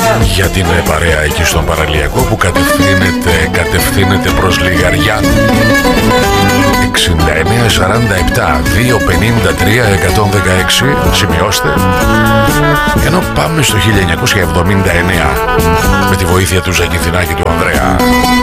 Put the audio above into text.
για την παρέα εκεί στον παραλιακό που κατευθύνεται προς Λιγαριά. 69-47 253 116, σημειώστε. Ενώ πάμε στο 1979 με τη βοήθεια του Ζακυνθινάκη του Ανδρέα.